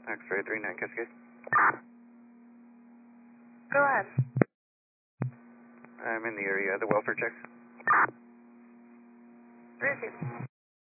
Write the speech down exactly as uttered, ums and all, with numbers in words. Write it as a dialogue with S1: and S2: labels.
S1: X-ray three nine Cascade.
S2: Go ahead.
S1: I'm in the area. The welfare checks.
S2: Receive.